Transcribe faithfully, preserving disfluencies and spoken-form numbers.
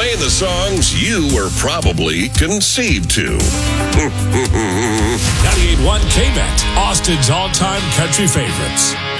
playing the songs you were probably conceived to. ninety-eight point one K-Met, Austin's all-time country favorites.